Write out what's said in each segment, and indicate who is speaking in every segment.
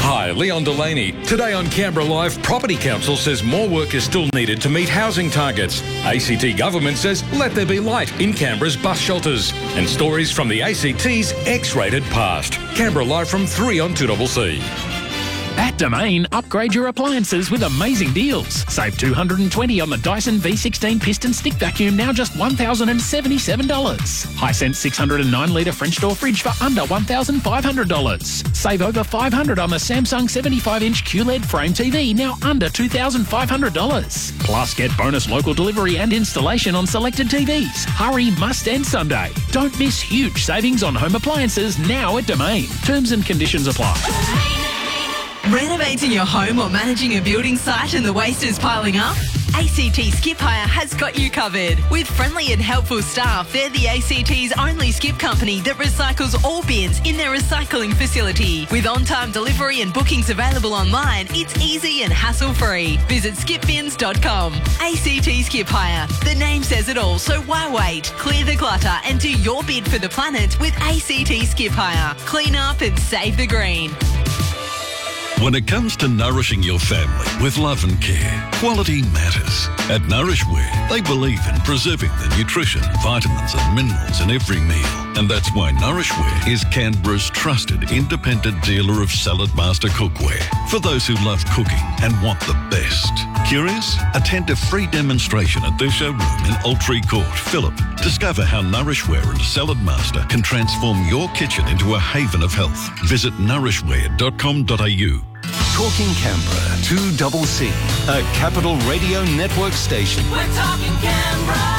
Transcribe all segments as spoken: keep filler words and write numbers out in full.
Speaker 1: Hi, Leon Delaney. Today on Canberra Live, Property Council says more work is still needed to meet housing targets. A C T government says let there be light in Canberra's bus shelters. And stories from the A C T's X-rated past. Canberra Live from three on two C C.
Speaker 2: At Domain, upgrade your appliances with amazing deals. Save two hundred twenty dollars on the Dyson V sixteen piston stick vacuum, now just one thousand seventy-seven dollars. Hisense six hundred nine litre French door fridge for under one thousand five hundred dollars. Save over five hundred dollars on the Samsung seventy-five inch Q L E D frame T V, now under two thousand five hundred dollars. Plus, get bonus local delivery and installation on selected T Vs. Hurry, must end Sunday. Don't miss huge savings on home appliances now at Domain. Terms and conditions apply.
Speaker 3: Renovating your home or managing a building site and the waste is piling up? A C T Skip Hire has got you covered. With friendly and helpful staff, they're the A C T's only skip company that recycles all bins in their recycling facility. With on-time delivery and bookings available online, it's easy and hassle-free. Visit skip bins dot com. A C T Skip Hire. The name says it all, so why wait? Clear the clutter and do your bid for the planet with A C T Skip Hire. Clean up and save the green.
Speaker 4: When it comes to nourishing your family with love and care, quality matters. At Nourishware, they believe in preserving the nutrition, vitamins and minerals in every meal. And that's why Nourishware is Canberra's trusted independent dealer of Salad Master cookware. For those who love cooking and want the best. Curious? Attend a free demonstration at their showroom in Altree Court, Phillip. Discover how Nourishware and Salad Master can transform your kitchen into a haven of health. Visit nourishware dot com dot a u.
Speaker 5: Talking Canberra, two C C, a Capital Radio Network station.
Speaker 6: We're talking Canberra.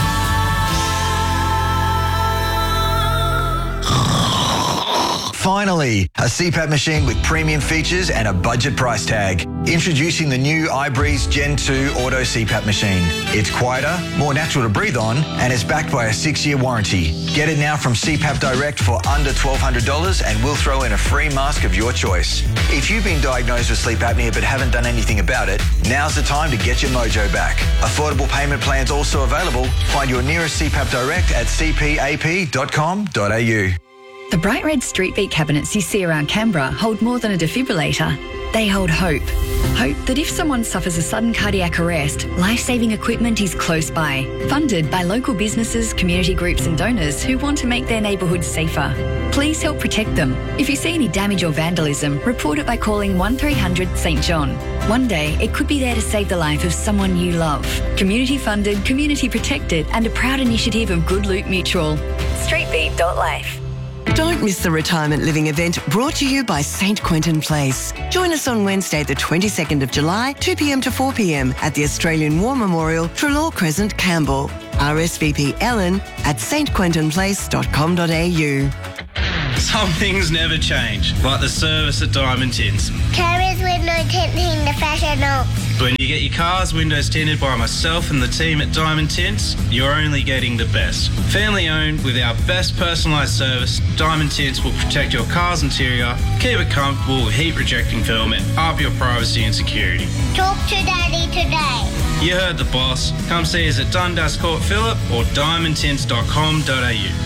Speaker 7: Finally, a C PAP machine with premium features and a budget price tag. Introducing the new iBreeze Gen two Auto C PAP machine. It's quieter, more natural to breathe on, and it's backed by a six-year warranty. Get it now from C PAP Direct for under twelve hundred dollars and we'll throw in a free mask of your choice. If you've been diagnosed with sleep apnea but haven't done anything about it, now's the time to get your mojo back. Affordable payment plans also available. Find your nearest C PAP Direct at c p a p dot com dot a u.
Speaker 8: The bright red street beat cabinets you see around Canberra hold more than a defibrillator. They hold hope. Hope that if someone suffers a sudden cardiac arrest, life-saving equipment is close by. Funded by local businesses, community groups and donors who want to make their neighbourhoods safer. Please help protect them. If you see any damage or vandalism, report it by calling one three hundred St John. One day, it could be there to save the life of someone you love. Community funded, community protected and a proud initiative of Good Loot Mutual. street beat dot life.
Speaker 9: Don't miss the retirement living event brought to you by Saint Quentin Place. Join us on Wednesday the twenty-second of July, two p m to four p m at the Australian War Memorial, Trelaw Crescent, Campbell. R S V P Ellen at s t quentin place dot com dot a u.
Speaker 10: Some things never change, like the service at Diamond Tints.
Speaker 11: Carriers window tinting the professionals.
Speaker 10: When you get your car's windows tinted by myself and the team at Diamond Tints, you're only getting the best. Family owned with our best personalised service, Diamond Tints will protect your car's interior, keep it comfortable with heat rejecting film and up your privacy and security.
Speaker 11: Talk to Daddy today.
Speaker 10: You heard the boss. Come see us at Dundas Court, Phillip or diamond tints dot com dot a u.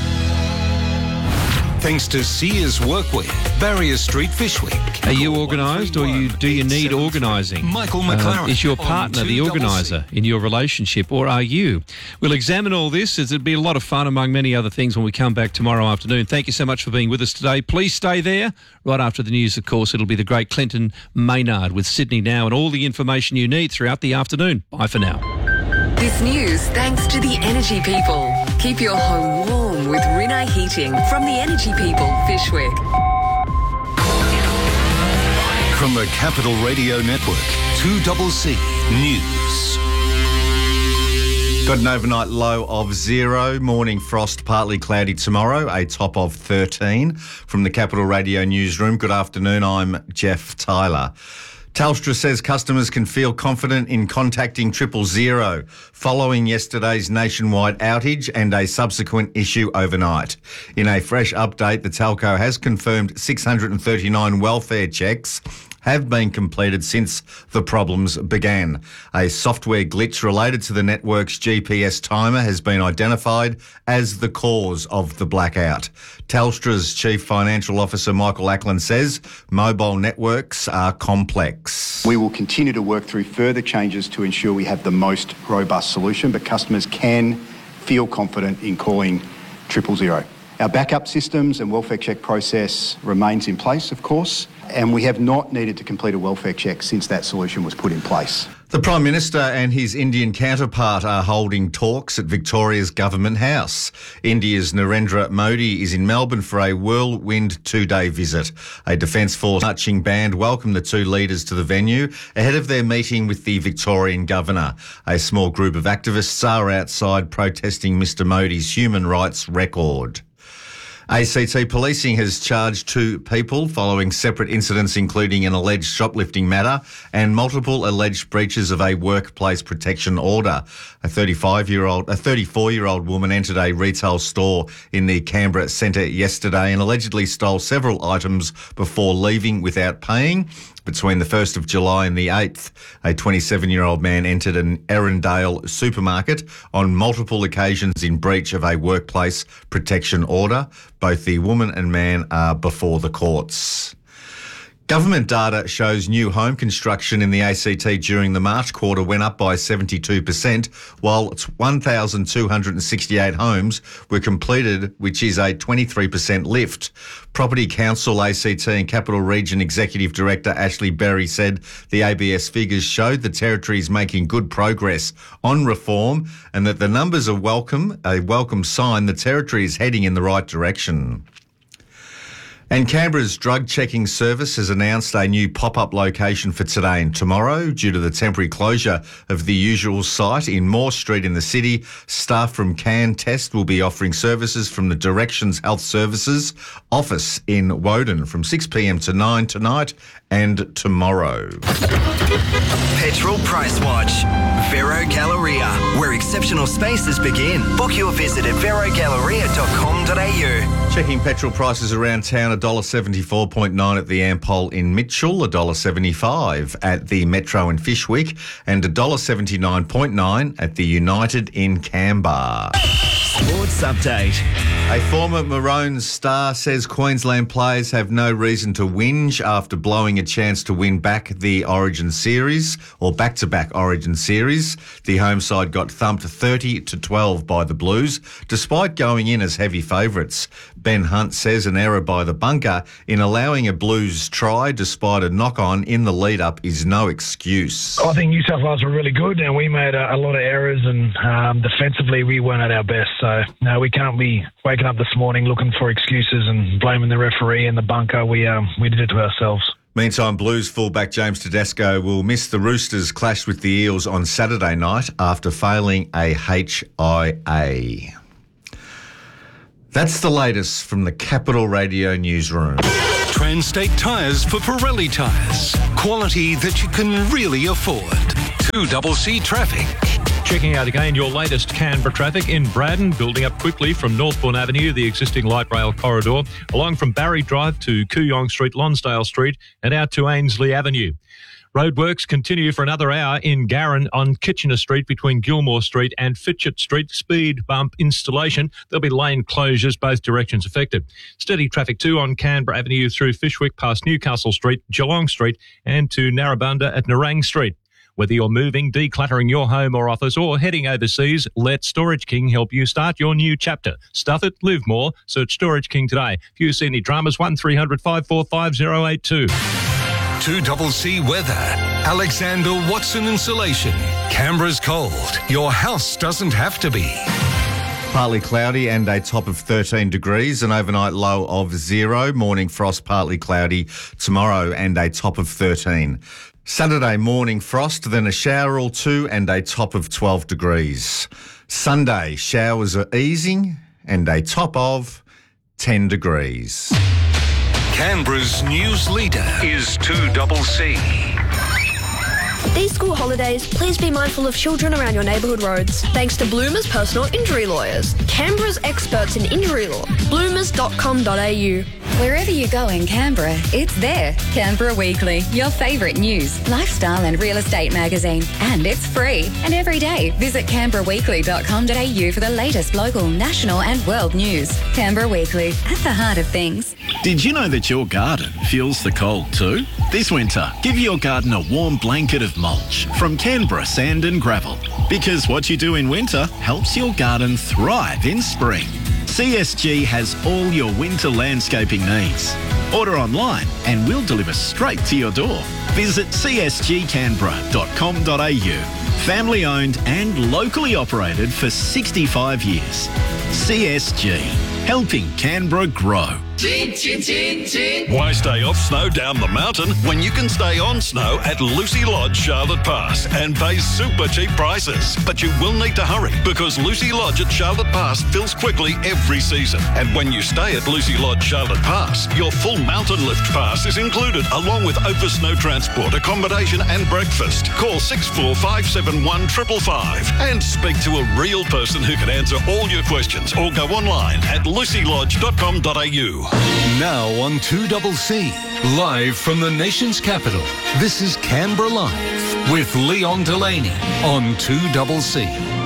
Speaker 5: Thanks to Sears Workwear, Barrier Street, Fishwick.
Speaker 12: Are you organised or you, do you need organising?
Speaker 5: Michael McLaren.
Speaker 12: Uh, is your partner the organiser in your relationship or are you? We'll examine all this as it'll be a lot of fun among many other things when we come back tomorrow afternoon. Thank you so much for being with us today. Please stay there. Right after the news, of course, it'll be the great Clinton Maynard with Sydney Now and all the information you need throughout the afternoon. Bye for now.
Speaker 13: This news thanks to the Energy People. Keep your home warm with Rinnai Heating from the Energy People, Fishwick.
Speaker 5: From the Capital Radio Network, two C C News.
Speaker 14: Got an overnight low of zero. Morning frost, partly cloudy tomorrow, a top of thirteen. From the Capital Radio Newsroom, good afternoon, I'm Jeff Tyler. Telstra says customers can feel confident in contacting triple zero following yesterday's nationwide outage and a subsequent issue overnight. In a fresh update, the telco has confirmed six hundred thirty-nine welfare checks have been completed since the problems began. A software glitch related to the network's G P S timer has been identified as the cause of the blackout. Telstra's Chief Financial Officer Michael Ackland says mobile networks are complex.
Speaker 15: We will continue to work through further changes to ensure we have the most robust solution, but customers can feel confident in calling triple zero. Our backup systems and welfare check process remains in place, of course, and we have not needed to complete a welfare check since that solution was put in place.
Speaker 14: The Prime Minister and his Indian counterpart are holding talks at Victoria's Government House. India's Narendra Modi is in Melbourne for a whirlwind two-day visit. A Defence Force marching band welcomed the two leaders to the venue ahead of their meeting with the Victorian Governor. A small group of activists are outside protesting Mr Modi's human rights record. A C T Policing has charged two people following separate incidents including an alleged shoplifting matter and multiple alleged breaches of a workplace protection order. A thirty-five-year-old, a thirty-four-year-old woman entered a retail store in the Canberra Centre yesterday and allegedly stole several items before leaving without paying. Between the first of July and the eighth, a twenty-seven-year-old man entered an Erindale supermarket on multiple occasions in breach of a workplace protection order. Both the woman and man are before the courts. Government data shows new home construction in the A C T during the March quarter went up by seventy-two percent, while one thousand two hundred sixty-eight homes were completed, which is a twenty-three percent lift. Property Council A C T and Capital Region Executive Director Ashley Berry said the A B S figures showed the Territory is making good progress on reform and that the numbers are welcome, a welcome sign the Territory is heading in the right direction. And Canberra's drug checking service has announced a new pop-up location for today and tomorrow. Due to the temporary closure of the usual site in Moore Street in the city, staff from Can Test will be offering services from the Directions Health Services office in Woden from six p m to nine tonight and tomorrow.
Speaker 16: Petrol Price Watch. Vero Galleria, where exceptional spaces begin. Book your visit at vero galleria dot com dot a u.
Speaker 14: Checking petrol prices around town, one dollar seventy-four point nine at the Ampol in Mitchell, one dollar seventy-five at the Metro in Fishwick, and one dollar seventy-nine point nine at the United in Canberra.
Speaker 16: Sports Update.
Speaker 14: A former Maroons star says Queensland players have no reason to whinge after blowing a chance to win back the Origin Series, or back-to-back Origin Series. The home side got thumped thirty to twelve by the Blues, despite going in as heavy favourites. Ben Hunt says an error by the bunker in allowing a Blues try despite a knock-on in the lead-up is no excuse.
Speaker 17: I think New South Wales were really good and we made a, a lot of errors, and um, defensively we weren't at our best. So, no, we can't be waking up this morning looking for excuses and blaming the referee and the bunker. We um, we did it to ourselves.
Speaker 14: Meantime, Blues fullback James Tedesco will miss the Roosters' clash with the Eels on Saturday night after failing a H I A. That's the latest from the Capital Radio newsroom.
Speaker 18: Transstate Tyres for Pirelli tyres. Quality that you can really afford. two C C traffic.
Speaker 19: Checking out again your latest Canberra traffic in Braddon, building up quickly from Northbourne Avenue, the existing light rail corridor, along from Barry Drive to Kooyong Street, Lonsdale Street, and out to Ainsley Avenue. Roadworks continue for another hour in Garran on Kitchener Street between Gilmore Street and Fitchett Street. Speed bump installation. There'll be lane closures, both directions affected. Steady traffic too on Canberra Avenue through Fishwick past Newcastle Street, Geelong Street, and to Narrabundah at Narang Street. Whether you're moving, decluttering your home or office, or heading overseas, let Storage King help you start your new chapter. Stuff it, live more. Search Storage King today. If you see any dramas, one three hundred five four five zero eight two.
Speaker 18: two C C weather. Alexander Watson Insulation. Canberra's cold. Your house doesn't have to be.
Speaker 14: Partly cloudy and a top of thirteen degrees, an overnight low of zero. Morning frost, partly cloudy tomorrow and a top of thirteen. Saturday morning frost, then a shower or two and a top of twelve degrees. Sunday, showers are easing and a top of ten degrees.
Speaker 18: Canberra's news leader is two C C.
Speaker 20: These school holidays, please be mindful of children around your neighbourhood roads. Thanks to Bloomers Personal Injury Lawyers, Canberra's experts in injury law. bloomers dot com dot a u.
Speaker 8: Wherever you go in Canberra, it's there. Canberra Weekly, your favourite news, lifestyle and real estate magazine. And it's free. And every day, visit canberra weekly dot com dot a u for the latest local, national and world news. Canberra Weekly, at the heart of things.
Speaker 21: Did you know that your garden feels the cold too? This winter, give your garden a warm blanket of mulch from Canberra Sand and Gravel. Because what you do in winter helps your garden thrive in spring. C S G has all your winter landscaping needs. Order online and we'll deliver straight to your door. Visit c s g canberra dot com dot a u. Family owned and locally operated for sixty-five years. C S G, helping Canberra grow.
Speaker 4: Chin, chin, chin, chin. Why stay off snow down the mountain when you can stay on snow at Lucy Lodge, Charlotte Pass and pay super cheap prices? But you will need to hurry because Lucy Lodge at Charlotte Pass fills quickly every season. And when you stay at Lucy Lodge, Charlotte Pass, your full mountain lift pass is included along with over snow transport, accommodation and breakfast. Call six four five seven one five five five and speak to a real person who can answer all your questions or go online at lucy lodge dot com dot a u.
Speaker 18: Now on two C C, live from the nation's capital, this is Canberra Live with Leon Delaney on two C C.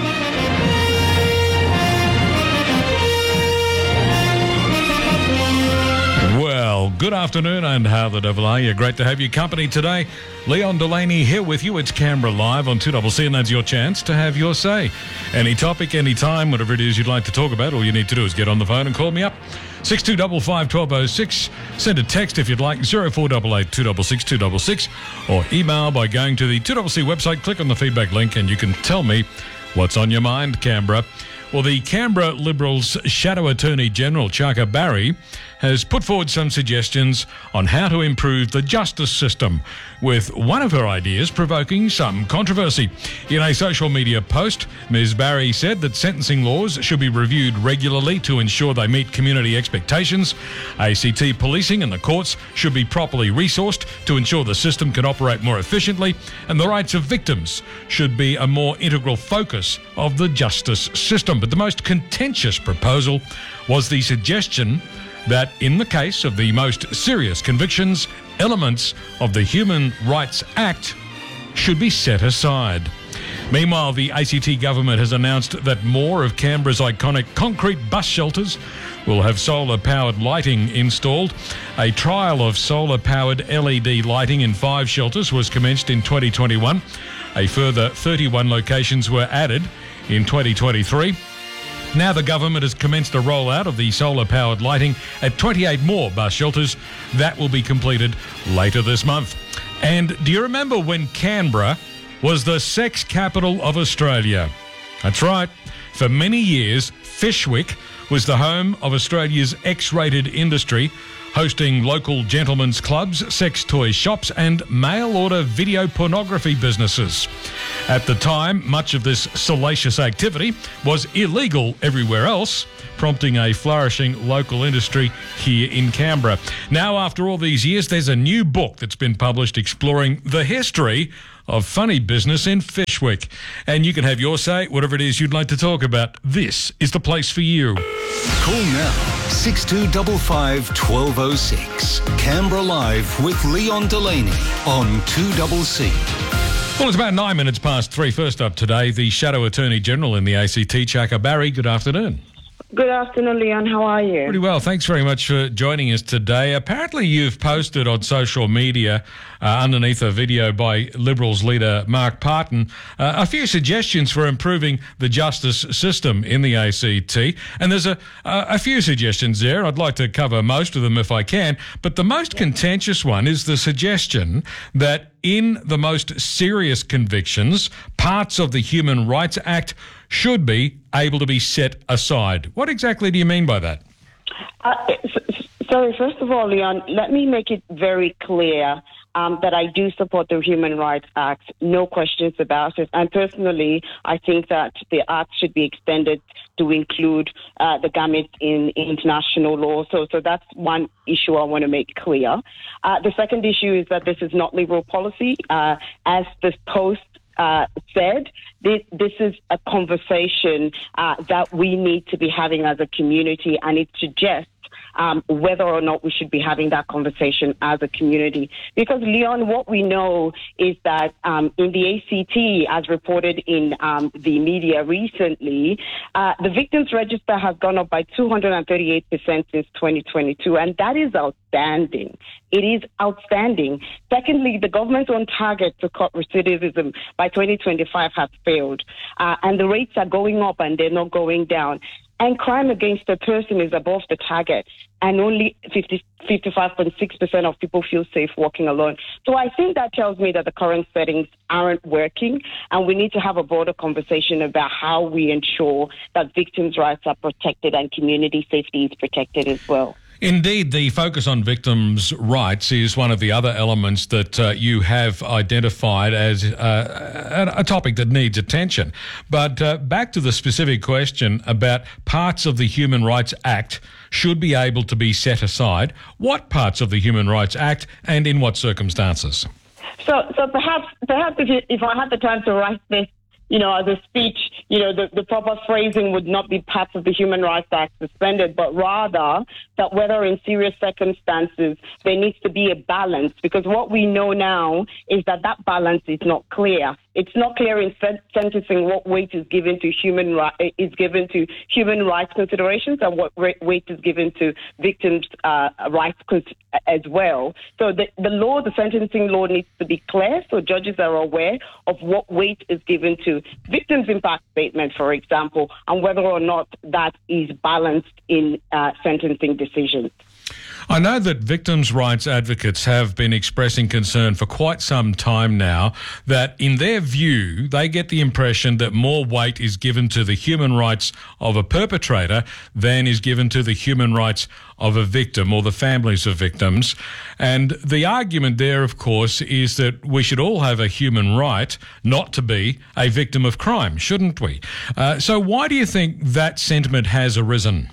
Speaker 1: Well, good afternoon and how the devil are you? Great to have your company today. Leon Delaney here with you. It's Canberra Live on two C C and that's your chance to have your say. Any topic, any time, whatever it is you'd like to talk about, all you need to do is get on the phone and call me up. six two five five, one two zero six. Send a text if you'd like, zero four eight eight, two six six, two six six, or email by going to the two C C website, click on the feedback link and you can tell me what's on your mind, Canberra. Well, the Canberra Liberals Shadow Attorney General, Chaka Barry, has put forward some suggestions on how to improve the justice system, with one of her ideas provoking some controversy. In a social media post, Miz Barry said that sentencing laws should be reviewed regularly to ensure they meet community expectations. A C T policing and the courts should be properly resourced to ensure the system can operate more efficiently, and the rights of victims should be a more integral focus of the justice system. But the most contentious proposal was the suggestion that in the case of the most serious convictions, elements of the Human Rights Act should be set aside. Meanwhile, the A C T government has announced that more of Canberra's iconic concrete bus shelters will have solar-powered lighting installed. A trial of solar-powered L E D lighting in five shelters was commenced in twenty twenty-one. A further thirty-one locations were added in twenty twenty-three. Now the government has commenced a rollout of the solar-powered lighting at twenty-eight more bus shelters. That will be completed later this month. And do you remember when Canberra was the sex capital of Australia? That's right. For many years, Fyshwick was the home of Australia's X-rated industry, hosting local gentlemen's clubs, sex toy shops and mail-order video pornography businesses. At the time, much of this salacious activity was illegal everywhere else, prompting a flourishing local industry here in Canberra. Now, after all these years, there's a new book that's been published exploring the history of funny business in Fyshwick. And you can have your say, whatever it is you'd like to talk about. This is the place for you.
Speaker 18: Call now, six two five five, one two zero six. Canberra Live with Leon Delaney on two C C.
Speaker 1: Well, it's about nine minutes past three. First up today, the Shadow Attorney General in the A C T, Chaka Barry. Good afternoon.
Speaker 22: Good afternoon, Leon. How are you?
Speaker 1: Pretty well. Thanks very much for joining us today. Apparently, you've posted on social media, uh, underneath a video by Liberals leader Mark Parton, uh, a few suggestions for improving the justice system in the A C T. And there's a, uh, a few suggestions there. I'd like to cover most of them if I can. But the most contentious one is the suggestion that in the most serious convictions, parts of the Human Rights Act should be able to be set aside. What exactly do you mean by that?
Speaker 22: Uh, s- sorry, first of all, Leon, let me make it very clear um, that I do support the Human Rights Act, no questions about it. And personally, I think that the Act should be extended to include uh, the gamut in, in international law. So, so that's one issue I want to make clear. Uh, the second issue is that this is not Liberal policy. Uh, as this post Uh, said, this, this is a conversation uh, that we need to be having as a community, and it suggests um, whether or not we should be having that conversation as a community. Because, Leon, what we know is that um, in the A C T, as reported in um, the media recently, uh, the victims register has gone up by two hundred thirty-eight percent since twenty twenty-two, and that is outstanding. It is outstanding. Secondly, the government's own target to cut recidivism by twenty twenty-five has failed, uh, and the rates are going up and they're not going down. And crime against a person is above the target, and only fifty, fifty-five point six percent of people feel safe walking alone. So I think that tells me that the current settings aren't working, and we need to have a broader conversation about how we ensure that victims' rights are protected and community safety is protected as well.
Speaker 1: Indeed, the focus on victims' rights is one of the other elements that uh, you have identified as uh, a, a topic that needs attention. But uh, back to the specific question about parts of the Human Rights Act should be able to be set aside. What parts of the Human Rights Act and in what circumstances?
Speaker 22: So, so perhaps, perhaps if, you, if I had the time to write this, you know, as a speech, you know, the, the proper phrasing would not be parts of the Human Rights Act suspended, but rather that whether in serious circumstances there needs to be a balance, because what we know now is that that balance is not clear. It's not clear in sentencing what weight is given to human ri- is given to human rights considerations and what weight is given to victims' uh, rights as well. So the, the law, the sentencing law, needs to be clear so judges are aware of what weight is given to victims' impact statement, for example, and whether or not that is balanced in uh, sentencing decisions.
Speaker 1: I know that victims' rights advocates have been expressing concern for quite some time now that in their view, they get the impression that more weight is given to the human rights of a perpetrator than is given to the human rights of a victim or the families of victims. And the argument there, of course, is that we should all have a human right not to be a victim of crime, shouldn't we? Uh, so why do you think that sentiment has arisen?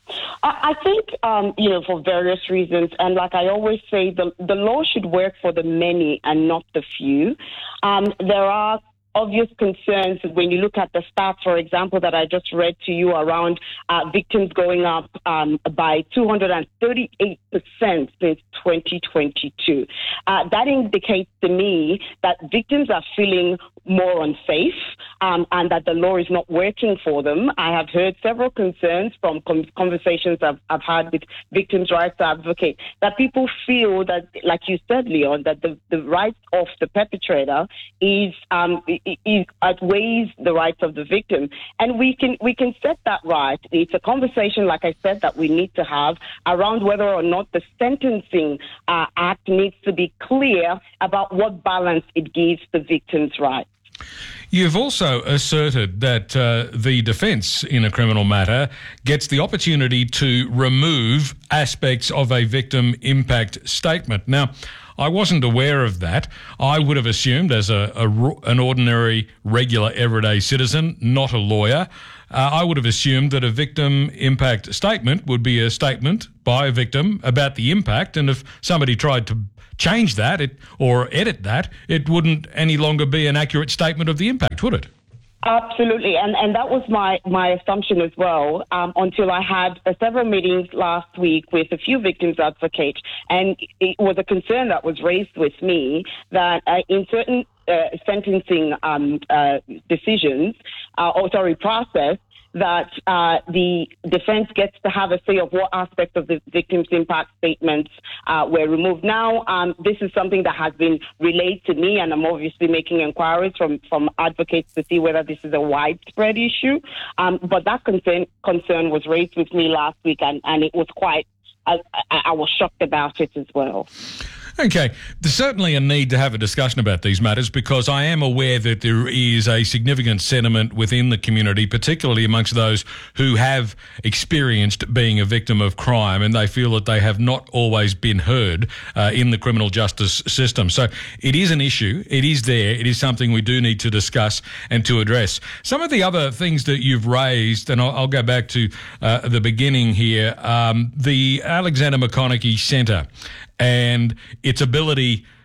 Speaker 22: I think, um, you know, for various reasons, and like I always say, the, the law should work for the many and not the few. Um, there are obvious concerns when you look at the stats, for example, that I just read to you around uh, victims going up um, by two hundred thirty-eight percent since twenty twenty-two. Uh, that indicates to me that victims are feeling more unsafe um, and that the law is not working for them. I have heard several concerns from com- conversations I've, I've had with victims' rights advocates that people feel that, like you said, Leon, that the, the rights of the perpetrator is, um, is outweighs the rights of the victim. And we can we can set that right. It's a conversation, like I said, that we need to have around whether or not the sentencing uh, act needs to be clear about what balance it gives the victim's rights.
Speaker 1: You've also asserted that uh, the defence in a criminal matter gets the opportunity to remove aspects of a victim impact statement. Now, I wasn't aware of that. I would have assumed, as a, a an ordinary, regular, everyday citizen, not a lawyer, uh, I would have assumed that a victim impact statement would be a statement by a victim about the impact, and if somebody tried to change that it, or edit that, it wouldn't any longer be an accurate statement of the impact, would it?
Speaker 22: Absolutely, and and that was my, my assumption as well, um, until I had uh, several meetings last week with a few victims advocates, and it was a concern that was raised with me that uh, in certain uh, sentencing um, uh, decisions, uh, or sorry, process, that uh, the defense gets to have a say of what aspects of the victim's impact statements uh, were removed. Now, um, this is something that has been relayed to me, and I'm obviously making inquiries from, from advocates to see whether this is a widespread issue. Um, but that concern, concern was raised with me last week, and, and it was quite, I, I was shocked about it as well.
Speaker 1: Okay, there's certainly a need to have a discussion about these matters because I am aware that there is a significant sentiment within the community, particularly amongst those who have experienced being a victim of crime, and they feel that they have not always been heard uh, in the criminal justice system. So it is an issue. It is there. It is something we do need to discuss and to address. Some of the other things that you've raised, and I'll, I'll go back to uh, the beginning here, um, the Alexander McConaughey Centre and its ability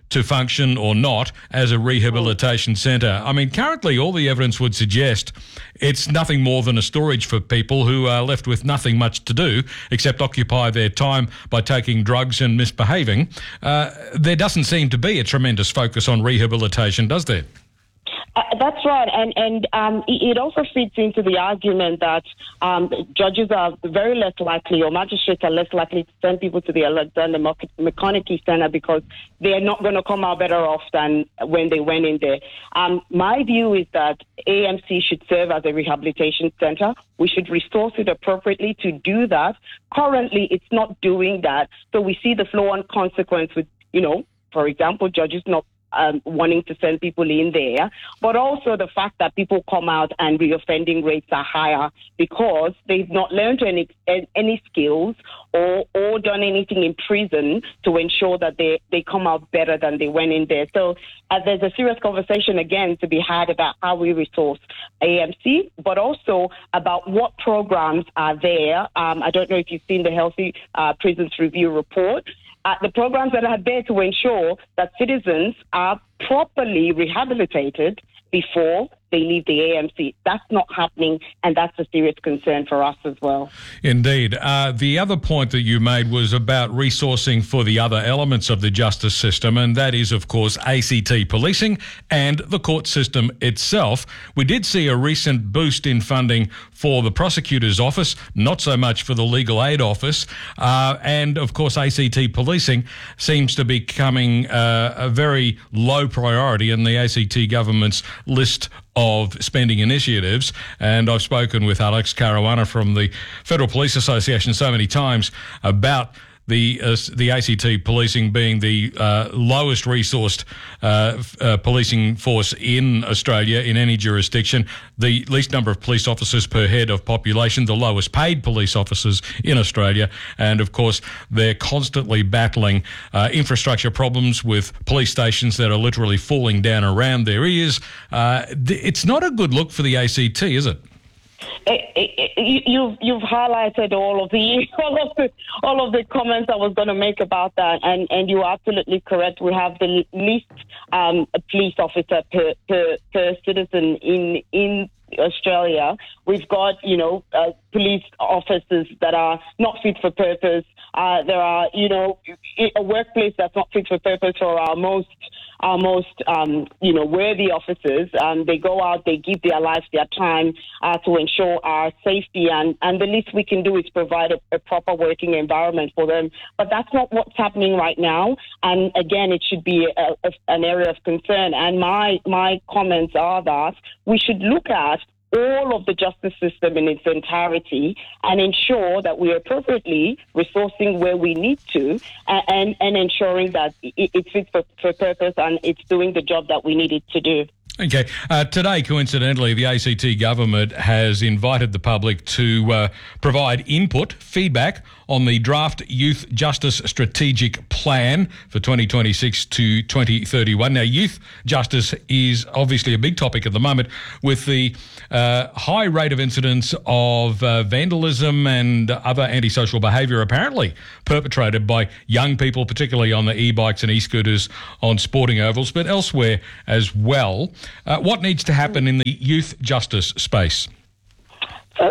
Speaker 1: to function or not as a rehabilitation centre. I mean, currently all the evidence would suggest it's nothing more than a storage for people who are left with nothing much to do except occupy their time by taking drugs and misbehaving. Uh, there doesn't seem to be a tremendous focus on rehabilitation, does there?
Speaker 22: Uh, that's right, and and um, it also feeds into the argument that um, judges are very less likely, or magistrates are less likely to send people to the Alexander McConaughey Centre because they are not going to come out better off than when they went in there. Um, my view is that A M C should serve as a rehabilitation centre. We should resource it appropriately to do that. Currently, it's not doing that, so we see the flow-on consequence with, you know, for example, judges not Um, wanting to send people in there, but also the fact that people come out and reoffending rates are higher because they've not learned any any skills or or done anything in prison to ensure that they, they come out better than they went in there. So uh, there's a serious conversation again to be had about how we resource A M C, but also about what programs are there. Um, I don't know if you've seen the Healthy uh, Prisons Review report. Uh, the programs that are there to ensure that citizens are properly rehabilitated before they leave the A M C. That's not happening, and that's a serious concern for us as well.
Speaker 1: Indeed. Uh, the other point that you made was about resourcing for the other elements of the justice system, and that is, of course, A C T policing and the court system itself. We did see a recent boost in funding for the prosecutor's office, not so much for the legal aid office, uh, and, of course, A C T policing seems to be becoming uh, a very low priority in the A C T government's list of spending initiatives. And I've spoken with Alex Caruana from the Federal Police Association so many times about the uh, the A C T policing being the uh, lowest resourced uh, uh, policing force in Australia in any jurisdiction, the least number of police officers per head of population, the lowest paid police officers in Australia, and of course they're constantly battling uh, infrastructure problems with police stations that are literally falling down around their ears. Uh, it's not a good look for the A C T, is it?
Speaker 22: It, it, it, you've you've highlighted all of the all of the all of the comments I was going to make about that, and, and you're absolutely correct. We have the least um, police officer per, per per citizen in in Australia. We've got you know uh, police officers that are not fit for purpose. Uh, there are you know a workplace that's not fit for purpose for our most our most, um, you know, worthy officers. Um, they go out, they give their lives, their time uh, to ensure our safety, and, and the least we can do is provide a, a proper working environment for them. But that's not what's happening right now, and again, it should be a, a, an area of concern. And my my comments are that we should look at all of the justice system in its entirety and ensure that we are appropriately resourcing where we need to and, and, and ensuring that it, it's fit for, for purpose and it's doing the job that we need it to do.
Speaker 1: Okay. Uh, today, coincidentally, the A C T government has invited the public to uh, provide input, feedback on the draft Youth Justice Strategic Plan for twenty twenty-six to twenty thirty-one. Now, youth justice is obviously a big topic at the moment with the uh, high rate of incidents of uh, vandalism and other antisocial behaviour apparently perpetrated by young people, particularly on the e-bikes and e-scooters on sporting ovals, but elsewhere as well. Uh, what needs to happen in the youth justice space?
Speaker 22: Uh,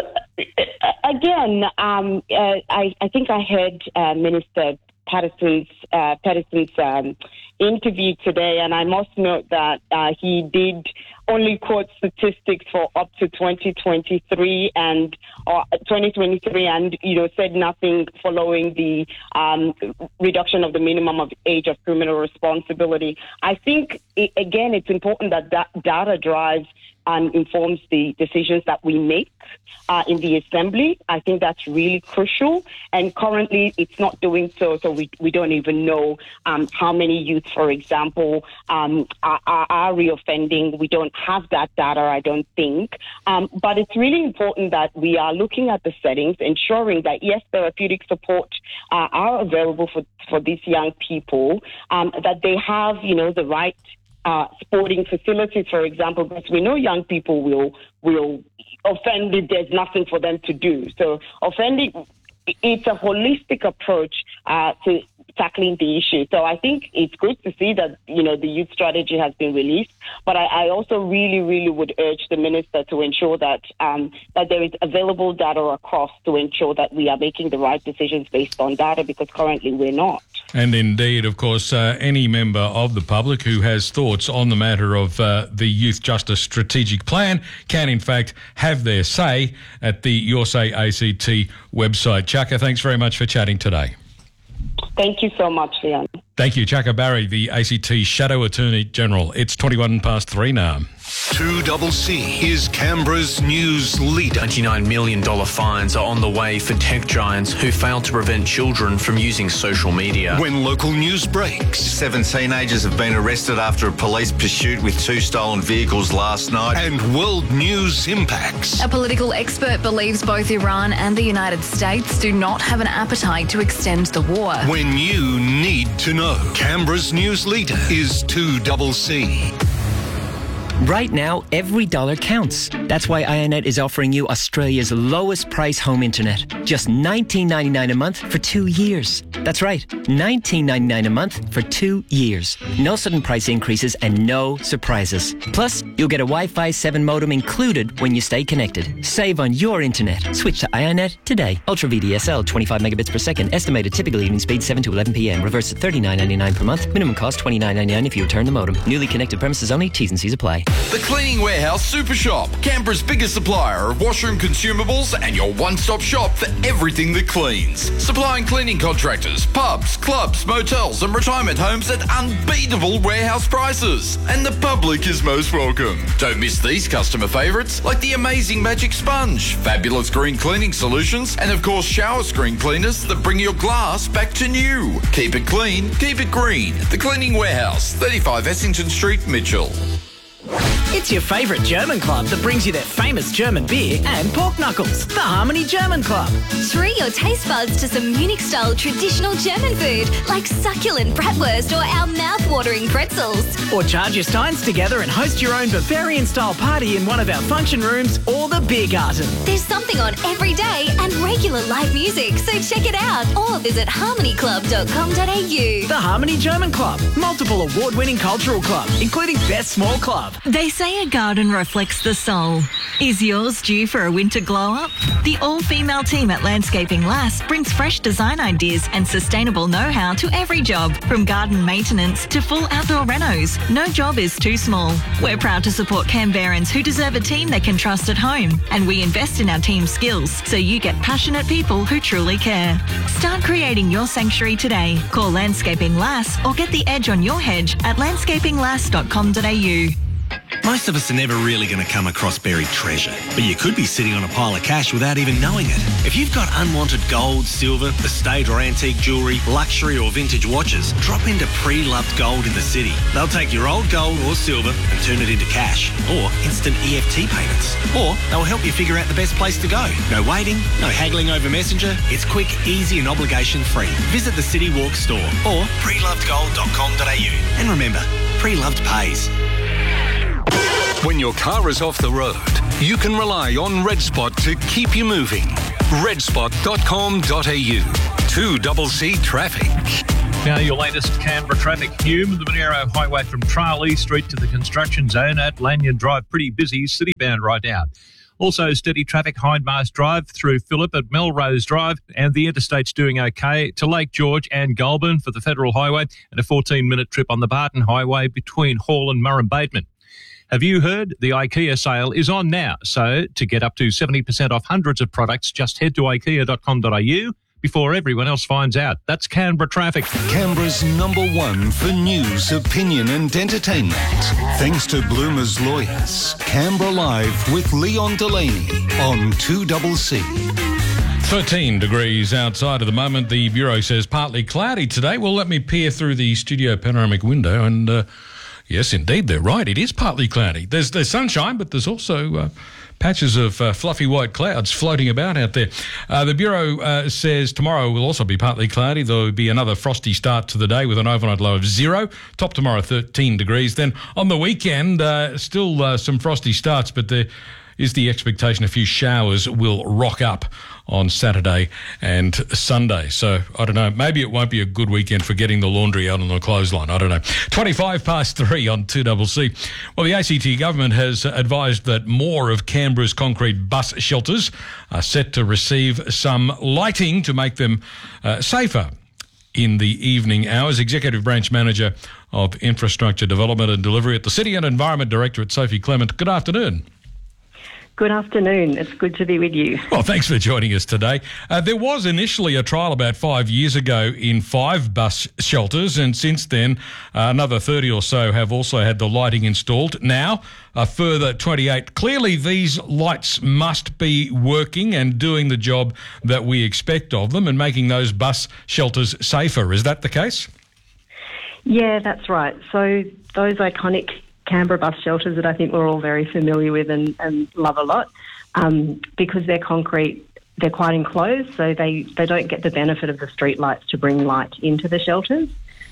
Speaker 22: again, um, uh, I, I think I heard uh, Minister Patterson's, uh, Patterson's um, interview today, and I must note that uh, he did only quote statistics for up to twenty twenty-three and uh, twenty twenty-three, and you know said nothing following the um, reduction of the minimum of age of criminal responsibility. I think it, again, it's important that that data drives and informs the decisions that we make uh, in the Assembly. I think that's really crucial, and currently it's not doing so, so we, we don't even know um, how many youth, for example, um, are, are, are reoffending. We don't have that data, I don't think, um, but it's really important that we are looking at the settings, ensuring that, yes, therapeutic support uh, are available for, for these young people, um, that they have, you know, the right Uh, sporting facilities, for example, because we know young people will will offend if there's nothing for them to do. So offending, it's a holistic approach uh, to tackling the issue. So I think it's good to see that, you know, the youth strategy has been released. But I, I also really, really would urge the minister to ensure that um, that there is available data across to ensure that we are making the right decisions based on data, because currently we're not.
Speaker 1: And indeed, of course, uh, any member of the public who has thoughts on the matter of uh, the Youth Justice Strategic Plan can, in fact, have their say at the Your Say A C T website. Chaka, thanks very much for chatting today.
Speaker 22: Thank you so much, Leon.
Speaker 1: Thank you, Chaka Barry, the A C T Shadow Attorney General. It's twenty-one past three now.
Speaker 5: two C C is Canberra's news leader.
Speaker 2: ninety-nine million dollars fines are on the way for tech giants who failed to prevent children from using social media.
Speaker 5: When local news breaks,
Speaker 14: Seven teenagers have been arrested after a police pursuit with two stolen vehicles last night.
Speaker 5: And world news impacts.
Speaker 3: A political expert believes both Iran and the United States do not have an appetite to extend the war.
Speaker 5: When you need to know, Canberra's news leader is two C C.
Speaker 23: Right now, every dollar counts. That's why Ionet is offering you Australia's lowest price home internet. Just nineteen ninety-nine a month for two years. That's right, nineteen ninety-nine a month for two years. No sudden price increases and no surprises. Plus, you'll get a Wi-Fi seven modem included when you stay connected. Save on your internet. Switch to Ionet today. Ultra V D S L, twenty-five megabits per second. Estimated typical evening speed seven to eleven p.m. Reverse at thirty-nine ninety-nine per month. Minimum cost twenty-nine ninety-nine if you return the modem. Newly connected premises only. T's and C's apply.
Speaker 24: The Cleaning Warehouse Super Shop, Canberra's biggest supplier of washroom consumables and your one-stop shop for everything that cleans. Supplying cleaning contractors, pubs, clubs, motels and retirement homes at unbeatable warehouse prices. And the public is most welcome. Don't miss these customer favourites like the amazing Magic Sponge, fabulous green cleaning solutions, and of course shower screen cleaners that bring your glass back to new. Keep it clean, keep it green. The Cleaning Warehouse, thirty-five Essington Street, Mitchell.
Speaker 25: It's your favourite German club that brings you their famous German beer and pork knuckles. The Harmony German Club.
Speaker 26: Treat your taste buds to some Munich-style traditional German food like succulent bratwurst or our mouth-watering pretzels.
Speaker 25: Or charge your steins together and host your own Bavarian-style party in one of our function rooms or the beer garden.
Speaker 26: There's something on every day and regular live music, so check it out or visit harmony club dot com dot a u.
Speaker 25: The Harmony German Club. Multiple award-winning cultural club, including Best Small Club.
Speaker 27: They say a garden reflects the soul. Is yours due for a winter glow-up? The all-female team at Landscaping Lass brings fresh design ideas and sustainable know-how to every job, from garden maintenance to full outdoor renos. No job is too small. We're proud to support Canberrans who deserve a team they can trust at home, and we invest in our team skills so you get passionate people who truly care. Start creating your sanctuary today. Call Landscaping Lass or get the edge on your hedge at landscaping lass dot com dot a u.
Speaker 28: Most of us are never really going to come across buried treasure, but you could be sitting on a pile of cash without even knowing it. If you've got unwanted gold, silver, estate or antique jewellery, luxury or vintage watches, drop into Pre-Loved Gold in the city. They'll take your old gold or silver and turn it into cash, or instant E F T payments. Or they'll help you figure out the best place to go. No waiting, no haggling over Messenger. It's quick, easy and obligation free. Visit the City Walk store or pre loved gold dot com dot a u. And remember, Pre-Loved pays.
Speaker 5: When your car is off the road, you can rely on Red Spot to keep you moving. red spot dot com dot a u. two C C traffic.
Speaker 19: Now your latest Canberra traffic. Hume, the Monero Highway from Tralee Street to the construction zone at Lanyon Drive, pretty busy, city-bound right now. Also steady traffic Hindmarsh Drive through Phillip at Melrose Drive, and the interstate's doing okay to Lake George and Goulburn for the Federal Highway, and a fourteen-minute trip on the Barton Highway between Hall and Murrumbateman. Have you heard? The IKEA sale is on now. So to get up to seventy percent off hundreds of products, just head to ikea dot com dot a u before everyone else finds out. That's Canberra traffic.
Speaker 5: Canberra's number one for news, opinion and entertainment. Thanks to Bloomer's Lawyers. Canberra Live with Leon Delaney on two C C.
Speaker 1: thirteen degrees outside at the moment. The Bureau says partly cloudy today. Well, let me peer through the studio panoramic window and... Uh, Yes, indeed, they're right. It is partly cloudy. There's there's sunshine, but there's also uh, patches of uh, fluffy white clouds floating about out there. Uh, the Bureau uh, says tomorrow will also be partly cloudy. There will be another frosty start to the day with an overnight low of zero. Top tomorrow, thirteen degrees. Then on the weekend, uh, still uh, some frosty starts, but the is the expectation a few showers will rock up on Saturday and Sunday. So, I don't know, maybe it won't be a good weekend for getting the laundry out on the clothesline. I don't know. twenty-five past three on two C C. Well, the A C T government has advised that more of Canberra's concrete bus shelters are set to receive some lighting to make them uh, safer in the evening hours. Executive Branch Manager of Infrastructure Development and Delivery at the City and Environment Directorate, Sophie Clement. Good afternoon.
Speaker 6: Good afternoon. It's good to be with you.
Speaker 1: Well, thanks for joining us today. Uh, there was initially a trial about five years ago in five bus shelters, and since then, uh, another thirty or so have also had the lighting installed. Now, a further twenty-eight. Clearly, these lights must be working and doing the job that we expect of them and making those bus shelters safer. Is that the case?
Speaker 6: Yeah, that's right. So those iconic Canberra bus shelters that I think we're all very familiar with and, and love a lot, um, because they're concrete, they're quite enclosed, so they, they don't get the benefit of the street lights to bring light into the shelters.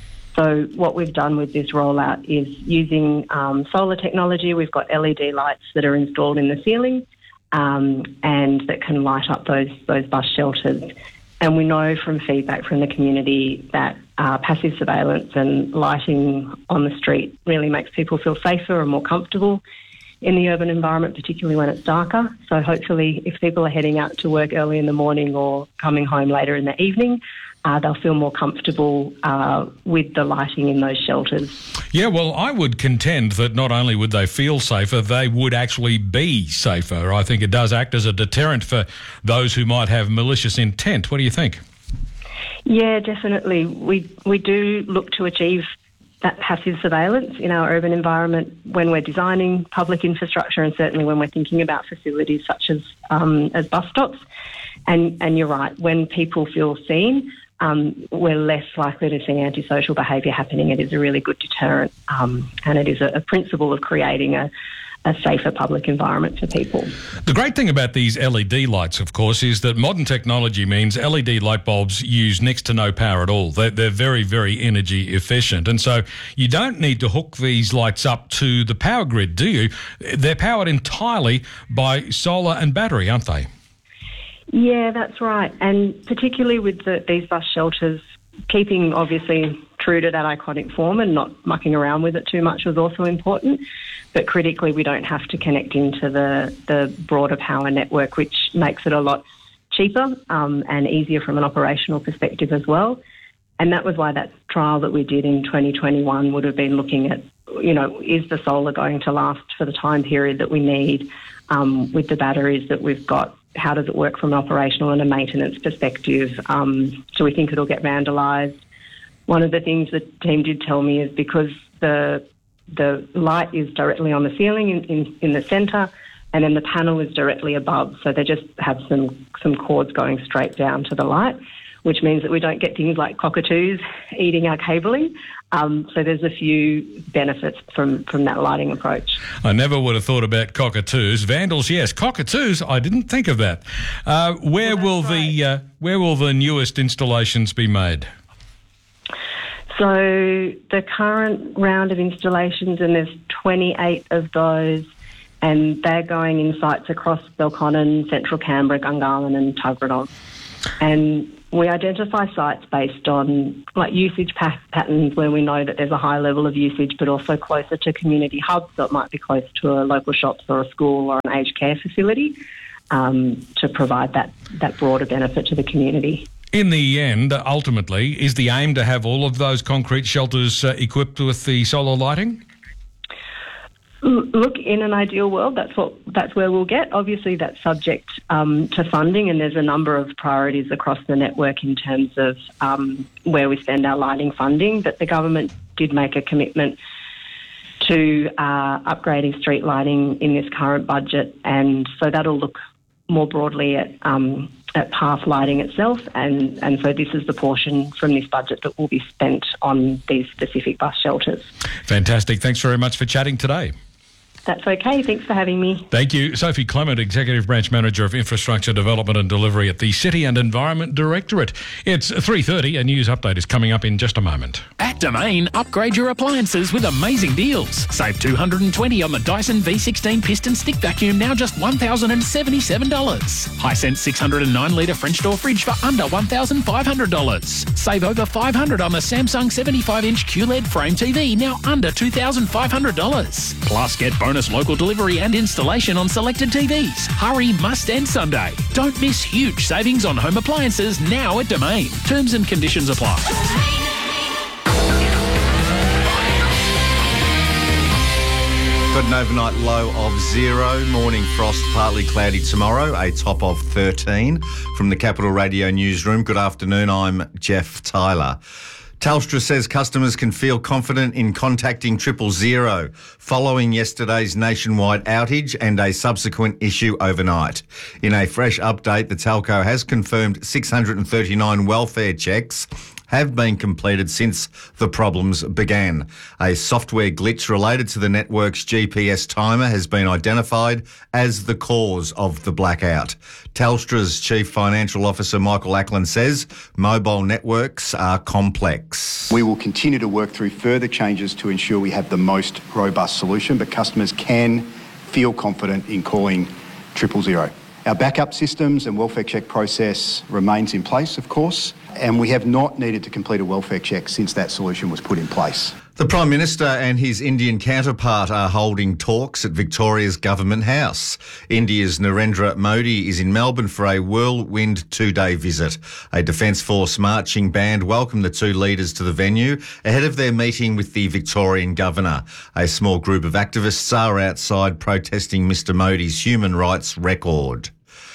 Speaker 6: So what we've done with this rollout is using um, solar technology. We've got L E D lights that are installed in the ceiling um, and that can light up those those bus shelters. And we know from feedback from the community that uh, passive surveillance and lighting on the street really makes people feel safer and more comfortable in the urban environment, particularly when it's darker. So hopefully if people are heading out to work early in the morning or coming home later in the evening, Uh, they'll feel more comfortable uh, with the lighting in those shelters.
Speaker 1: Yeah, well, I would contend that not only would they feel safer, they would actually be safer. I think it does act as a deterrent for those who might have malicious intent. What do you think?
Speaker 6: Yeah, definitely. We we do look to achieve that passive surveillance in our urban environment when we're designing public infrastructure, and certainly when we're thinking about facilities such as um, as bus stops. And and you're right, when people feel seen, Um, we're less likely to see antisocial behaviour happening. It is a really good deterrent, um, and it is a, a principle of creating a, a safer public environment for people.
Speaker 1: The great thing about these L E D lights, of course, is that modern technology means L E D light bulbs use next to no power at all. They're, they're very, very energy efficient, and so you don't need to hook these lights up to the power grid, do you? They're powered entirely by solar and battery, aren't they?
Speaker 6: Yeah, that's right. And particularly with the, these bus shelters, keeping obviously true to that iconic form and not mucking around with it too much was also important. But critically, we don't have to connect into the, the broader power network, which makes it a lot cheaper um, and easier from an operational perspective as well. And that was why that trial that we did in twenty twenty-one would have been looking at, you know, is the solar going to last for the time period that we need um, with the batteries that we've got? How does it work from an operational and a maintenance perspective? Um, do we think it'll get vandalised? One of the things the team did tell me is because the the light is directly on the ceiling in, in, in the centre, and then the panel is directly above. So they just have some, some cords going straight down to the light, which means that we don't get things like cockatoos eating our cabling. Um, so there's a few benefits from, from that lighting approach.
Speaker 1: I never would have thought about cockatoos. Vandals, yes. Cockatoos, I didn't think of that. Uh, where well, will right. the uh, where will the newest installations be made?
Speaker 6: So the current round of installations, and there's twenty-eight of those, and they're going in sites across Belconnen, Central Canberra, Gungahlin and Tuggeranong. And we identify sites based on like usage pa- patterns where we know that there's a high level of usage, but also closer to community hubs, so it might be close to a local shops or a school or an aged care facility um, to provide that, that broader benefit to the community.
Speaker 1: In the end, ultimately, is the aim to have all of those concrete shelters uh, equipped with the solar lighting?
Speaker 6: Look, in an ideal world, that's what that's where we'll get. Obviously, that's subject um, to funding, and there's a number of priorities across the network in terms of um, where we spend our lighting funding. But the government did make a commitment to uh, upgrading street lighting in this current budget, and so that'll look more broadly at um, at path lighting itself, and, and so this is the portion from this budget that will be spent on these specific bus shelters.
Speaker 1: Fantastic. Thanks very much for chatting today.
Speaker 6: That's okay. Thanks for having me.
Speaker 1: Thank you. Sophie Clement, Executive Branch Manager of Infrastructure Development and Delivery at the City and Environment Directorate. It's three thirty. A news update is coming up in just a moment.
Speaker 7: At Domain, upgrade your appliances with amazing deals. Save two hundred twenty dollars on the Dyson V sixteen piston stick vacuum, now just one thousand seventy-seven dollars. Hisense six hundred nine litre French door fridge for under one thousand five hundred dollars. Save over five hundred dollars on the Samsung seventy-five inch Q L E D frame T V, now under two thousand five hundred dollars. Plus, get bonus local delivery and installation on selected T Vs. Hurry must end Sunday. Don't miss huge savings on home appliances now at Domain. Terms and conditions apply.
Speaker 14: Got an overnight low of zero, morning frost, partly cloudy tomorrow, a top of thirteen. From the Capital Radio newsroom, good afternoon, I'm Jeff Tyler. Telstra says customers can feel confident in contacting triple zero following yesterday's nationwide outage and a subsequent issue overnight. In a fresh update, the telco has confirmed six hundred thirty-nine welfare checks have been completed since the problems began. A software glitch related to the network's G P S timer has been identified as the cause of the blackout. Telstra's Chief Financial Officer Michael Ackland says mobile networks are complex.
Speaker 9: We will continue to work through further changes to ensure we have the most robust solution, but customers can feel confident in calling triple zero. Our backup systems and welfare check process remains in place, of course, and we have not needed to complete a welfare check since that solution was put in place.
Speaker 14: The Prime Minister and his Indian counterpart are holding talks at Victoria's Government House. India's Narendra Modi is in Melbourne for a whirlwind two-day visit. A Defence Force marching band welcomed the two leaders to the venue ahead of their meeting with the Victorian Governor. A small group of activists are outside protesting Mr Modi's human rights record.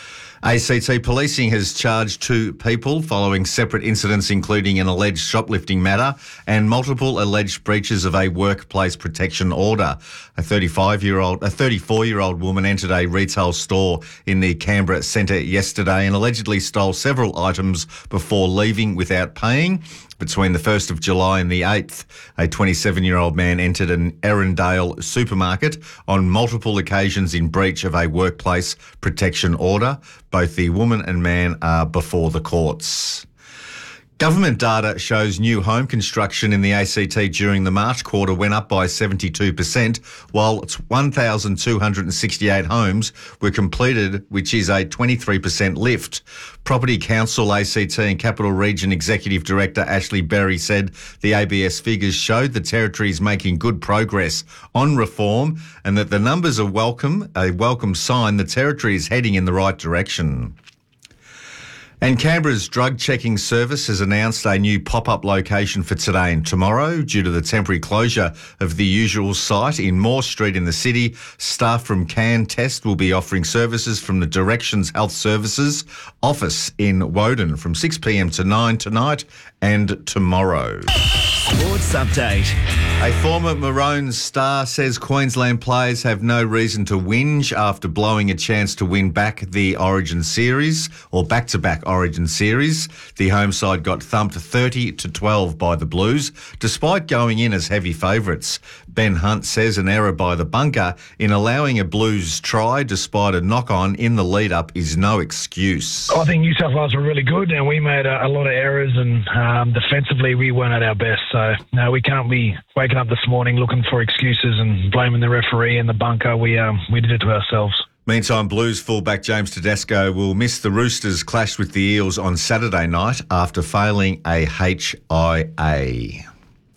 Speaker 14: A C T Policing has charged two people following separate incidents including an alleged shoplifting matter and multiple alleged breaches of a workplace protection order. A thirty-five-year-old, a thirty-four-year-old woman entered a retail store in the Canberra Centre yesterday and allegedly stole several items before leaving without paying. Between the first of July and the eighth, a twenty-seven-year-old man entered an Erindale supermarket on multiple occasions in breach of a workplace protection order. Both the woman and man are before the courts. Government data shows new home construction in the A C T during the March quarter went up by seventy-two percent, while one thousand two hundred sixty-eight homes were completed, which is a twenty-three percent lift. Property Council A C T and Capital Region Executive Director Ashley Berry said the A B S figures showed the Territory is making good progress on reform and that the numbers are welcome, a welcome sign the Territory is heading in the right direction. And Canberra's drug checking service has announced a new pop-up location for today and tomorrow. Due to the temporary closure of the usual site in Moore Street in the city, staff from Can Test will be offering services from the Directions Health Services office in Woden from six p m to nine tonight and tomorrow.
Speaker 7: Sports update.
Speaker 14: A former Maroons star says Queensland players have no reason to whinge after blowing a chance to win back the Origin Series, or back-to-back Origin Series. The home side got thumped thirty to twelve by the Blues, despite going in as heavy favourites. Ben Hunt says an error by the bunker in allowing a Blues try despite a knock-on in the lead-up is no excuse.
Speaker 17: I think New South Wales were really good and we made a, a lot of errors and um, defensively we weren't at our best. So, no, we can't be waking up this morning looking for excuses and blaming the referee and the bunker. We um, we did it to ourselves.
Speaker 14: Meantime, Blues fullback James Tedesco will miss the Roosters' clash with the Eels on Saturday night after failing a H I A.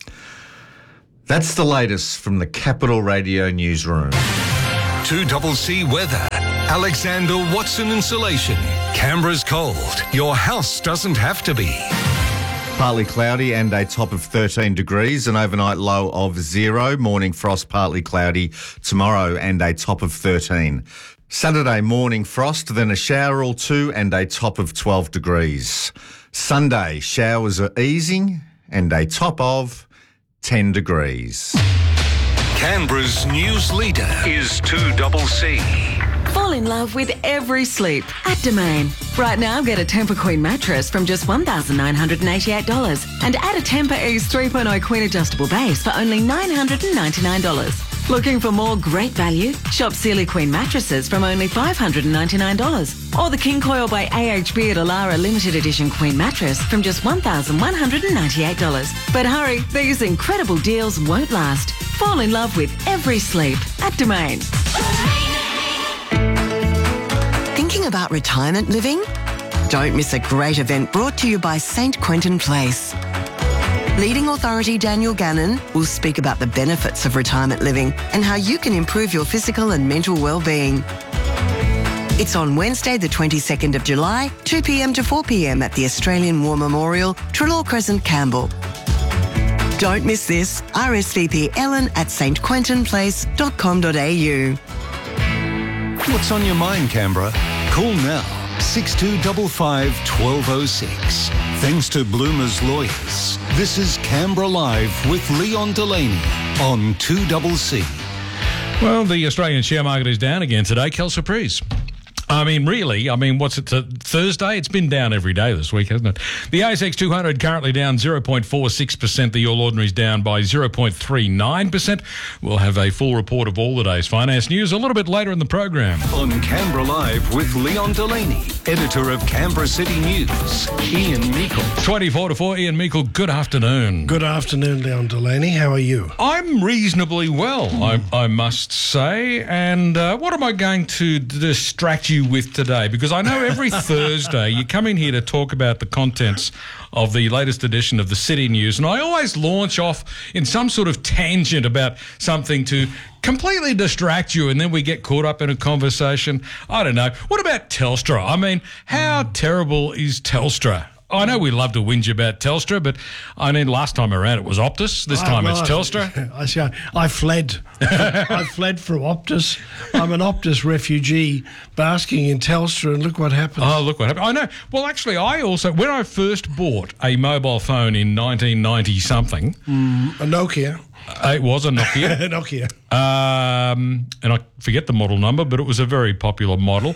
Speaker 14: That's the latest from the Capital Radio newsroom.
Speaker 5: two C C weather. Alexander Watson Insulation. Canberra's cold. Your house doesn't have to be.
Speaker 14: Partly cloudy and a top of thirteen degrees, an overnight low of zero, morning frost, partly cloudy tomorrow and a top of thirteen. Saturday morning frost, then a shower or two and a top of twelve degrees. Sunday, showers are easing and a top of ten degrees.
Speaker 5: Canberra's news leader is two C C.
Speaker 10: Fall in love with every sleep at Domain. Right now, get a Tempur Queen mattress from just one thousand nine hundred eighty-eight dollars and add a Tempur Ease three point oh Queen adjustable base for only nine hundred ninety-nine dollars. Looking for more great value? Shop Sealy Queen mattresses from only five hundred ninety-nine dollars. Or the King Coil by A H B at Alara Limited Edition Queen mattress from just one thousand one hundred ninety-eight dollars. But hurry, these incredible deals won't last. Fall in love with every sleep at Domain.
Speaker 8: Thinking about retirement living? Don't miss a great event brought to you by Saint Quentin Place. Leading authority Daniel Gannon will speak about the benefits of retirement living and how you can improve your physical and mental well-being. It's on Wednesday the twenty-second of July, two p.m. to four p.m. at the Australian War Memorial, Trelaw Crescent, Campbell. Don't miss this. R S V P Ellen at s t quentin place dot com dot a u.
Speaker 18: What's on your mind, Canberra? Call now. six two five five, one two oh six. Thanks to Bloomer's Lawyers. This is Canberra Live with Leon Delaney on two C C.
Speaker 1: Well, the Australian share market is down again today. Kel surprise. I mean, really, I mean, what's it, to Thursday? It's been down every day this week, hasn't it? The A S X two hundred currently down zero point four six percent. The All Ordinary's down by zero point three nine percent. We'll have a full report of all the day's finance news a little bit later in the program.
Speaker 18: On Canberra Live with Leon Delaney, editor of Canberra City News, Ian Meikle.
Speaker 1: twenty-four to four, Ian Meikle, good afternoon.
Speaker 11: Good afternoon, Leon Delaney. How are you?
Speaker 1: I'm reasonably well, I, I must say. And uh, what am I going to distract you with today? Because I know every Thursday you come in here to talk about the contents of the latest edition of the City News, and I always launch off in some sort of tangent about something to completely distract you, and then we get caught up in a conversation. I don't know. What about Telstra? I mean, how mm. terrible is Telstra? I know we love to whinge about Telstra, but I mean, last time around it was Optus. This time
Speaker 11: I, well,
Speaker 1: it's Telstra.
Speaker 11: I, I, I fled. I fled from Optus. I'm an Optus refugee basking in Telstra, and look what happened.
Speaker 1: Oh, look what happened. I know. Well, actually, I also, when I first bought a mobile phone in nineteen ninety something,
Speaker 11: mm, a Nokia.
Speaker 1: Uh, it was a Nokia.
Speaker 11: a Nokia.
Speaker 1: Um, and I forget the model number, but it was a very popular model.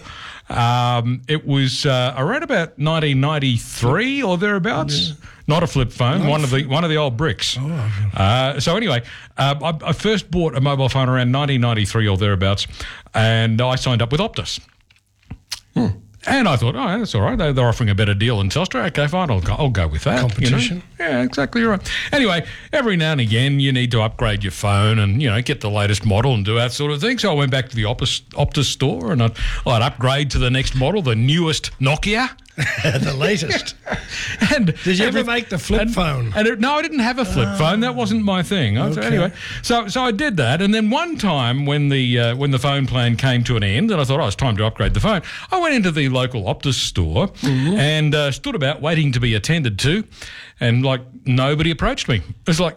Speaker 1: Um, it was uh, around about nineteen ninety-three or thereabouts. Yeah. Not a flip phone, Not one of the one of the old bricks. Oh. Uh, so anyway, uh, I, I first bought a mobile phone around nineteen ninety-three or thereabouts, and I signed up with Optus. Hmm. And I thought, oh, that's all right. They're offering a better deal than Telstra. Okay, fine, I'll go, I'll go with that.
Speaker 11: Competition.
Speaker 1: You know? Yeah, exactly right. Anyway, every now and again, you need to upgrade your phone and, you know, get the latest model and do that sort of thing. So I went back to the Optus, Optus store and I'd, I'd upgrade to the next model, the newest Nokia.
Speaker 11: The latest.
Speaker 1: And
Speaker 11: did you
Speaker 1: every,
Speaker 11: ever make the flip
Speaker 1: and,
Speaker 11: phone?
Speaker 1: And it, no, I didn't have a flip oh. phone. That wasn't my thing. Okay. Anyway, so so I did that, and then one time when the uh, when the phone plan came to an end, and I thought, oh, it's time to upgrade the phone, I went into the local Optus store mm-hmm. and uh, stood about waiting to be attended to, and like nobody approached me. It's like.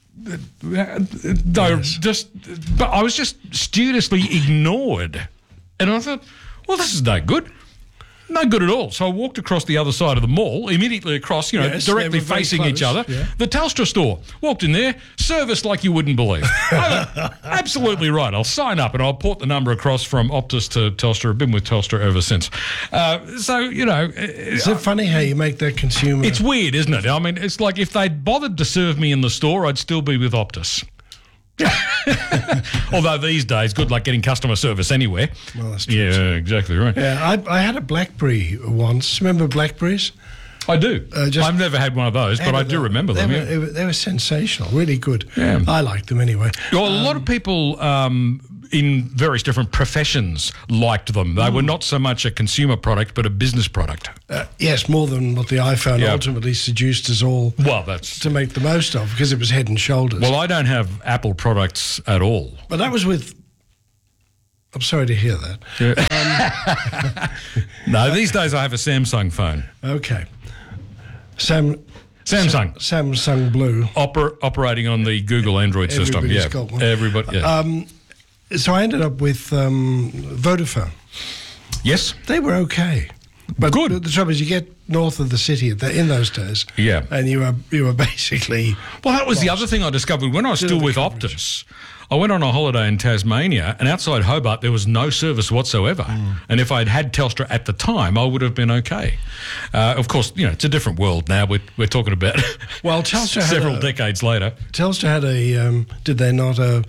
Speaker 1: They yes. just, but I was just studiously ignored, and I thought, well, this is no good. No good at all. So I walked across the other side of the mall, immediately across, you know,
Speaker 11: yes,
Speaker 1: directly facing each other.
Speaker 11: Yeah.
Speaker 1: The Telstra store. Walked in there, serviced like you wouldn't believe. Thought, absolutely right. I'll sign up and I'll port the number across from Optus to Telstra. I've been with Telstra ever since. Uh, so, you know.
Speaker 11: Is it funny how you make that consumer?
Speaker 1: It's weird, isn't it? I mean, it's like if they'd bothered to serve me in the store, I'd still be with Optus. Although these days, good luck getting customer service anywhere.
Speaker 11: Well, that's true.
Speaker 1: Yeah, exactly right.
Speaker 11: Yeah, I, I had a BlackBerry once. Remember BlackBerries?
Speaker 1: I do. Uh, just, I've never had one of those, but I do remember
Speaker 11: they
Speaker 1: them.
Speaker 11: Were,
Speaker 1: yeah.
Speaker 11: They were sensational, really good.
Speaker 1: Yeah.
Speaker 11: I liked them anyway.
Speaker 1: Well, a
Speaker 11: um,
Speaker 1: lot of people um, in various different professions liked them. They mm. were not so much a consumer product, but a business product.
Speaker 11: Uh, yes, more than what the iPhone yep. ultimately seduced us all
Speaker 1: well, that's
Speaker 11: to make the most of, because it was head and shoulders.
Speaker 1: Well, I don't have Apple products at all.
Speaker 11: But that was with... I'm sorry to hear that.
Speaker 1: Yeah. Um, no, these days I have a Samsung phone.
Speaker 11: Okay. Sam,
Speaker 1: Samsung.
Speaker 11: Sa- Samsung Blue.
Speaker 1: Oper- operating on the Google Android system.
Speaker 11: Everybody's
Speaker 1: Yeah.
Speaker 11: got one.
Speaker 1: Everybody, yeah.
Speaker 11: Um, so I ended up with um, Vodafone.
Speaker 1: Yes.
Speaker 11: They were okay. But Good. The, the trouble is, you get north of the city in those days,
Speaker 1: yeah,
Speaker 11: and you were you were basically.
Speaker 1: Well, that was
Speaker 11: lost.
Speaker 1: the other thing I discovered when I was still with Optus. I went on a holiday in Tasmania, and outside Hobart there was no service whatsoever. Mm. And if I'd had Telstra at the time, I would have been okay. Uh, of course, you know, it's a different world now. We're, we're talking about
Speaker 11: well, Telstra
Speaker 1: several
Speaker 11: had a,
Speaker 1: decades later.
Speaker 11: Telstra had a, um, did they not, a,